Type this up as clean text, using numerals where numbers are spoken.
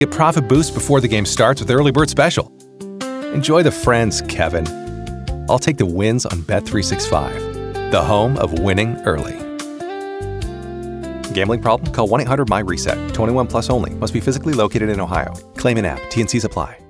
Get profit boost before the game starts with Early Bird Special. Enjoy the friends, Kevin. I'll take the wins on Bet365, the home of winning early. Gambling problem? Call 1-800-MY-RESET. 21 plus only. Must be physically located in Ohio. Claim in app. T&Cs apply.